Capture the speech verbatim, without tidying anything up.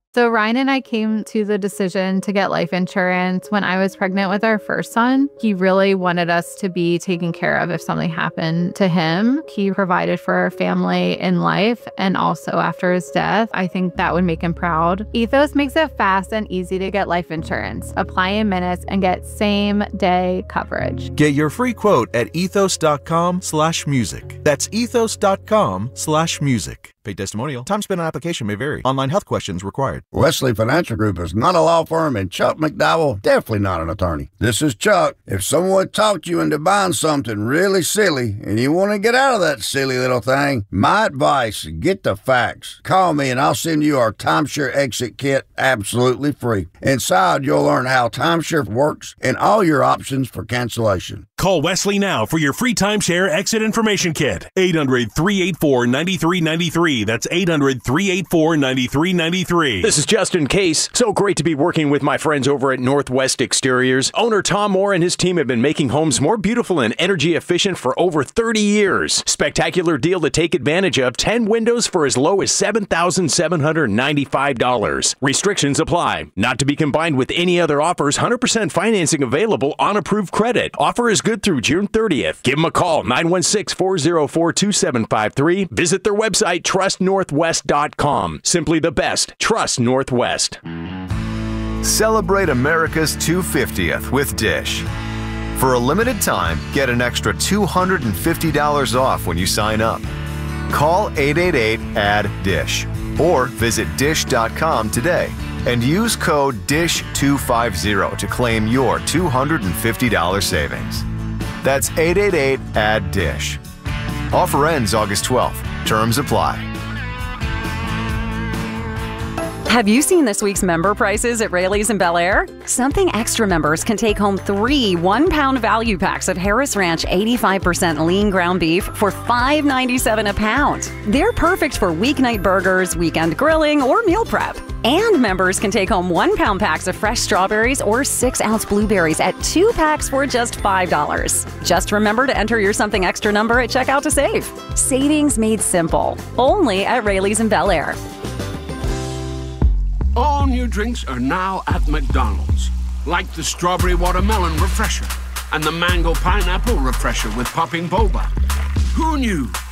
So Ryan and I came to the decision to get life insurance when I was pregnant with our first son. He really wanted us to be taken care of if something happened to him. He provided for our family in life and also after his death. I think that would make him proud. Ethos makes it fast and easy to get life insurance. Apply in minutes and get same day coverage. Get your free quote at ethos.com slash music. That's ethos.com slash music. Paid testimonial. Time spent on application may vary. Online health questions required. Wesley Financial Group is not a law firm, and Chuck McDowell definitely not an attorney. This is Chuck. If someone talked you into buying something really silly and you want to get out of that silly little thing, my advice, get the facts. Call me and I'll send you our timeshare exit kit absolutely free. Inside, you'll learn how timeshare works and all your options for cancellation. Call Wesley now for your free timeshare exit information kit. eight hundred, three eight four, nine three nine three. That's eight hundred, three eight four, nine three nine three. This is Justin Case. So great to be working with my friends over at Northwest Exteriors. Owner Tom Moore and his team have been making homes more beautiful and energy efficient for over thirty years. Spectacular deal to take advantage of. ten windows for as low as seven thousand seven hundred ninety-five dollars. Restrictions apply. Not to be combined with any other offers. one hundred percent financing available on approved credit. Offer is good through June thirtieth. Give them a call, nine one six, four oh four, two seven five three. Visit their website, trust northwest dot com. Simply the best. Trust Northwest. Celebrate America's two hundred fiftieth with Dish. For a limited time, get an extra two hundred fifty dollars off when you sign up. Call eight eight eight, A D D D I S H or visit dish dot com today and use code D I S H two fifty to claim your two hundred fifty dollars savings. That's eight eight eight, A D D D I S H. Offer ends August twelfth. Terms apply. Have you seen this week's member prices at Raley's in Bel Air? Something Extra members can take home three one-pound value packs of Harris Ranch eighty-five percent lean ground beef for five ninety-seven a pound. They're perfect for weeknight burgers, weekend grilling, or meal prep. And members can take home one-pound packs of fresh strawberries or six-ounce blueberries at two packs for just five dollars. Just remember to enter your Something Extra number at checkout to save. Savings made simple. Only at Raley's in Bel Air. All new drinks are now at McDonald's, like the strawberry watermelon refresher and the mango pineapple refresher with popping boba. Who knew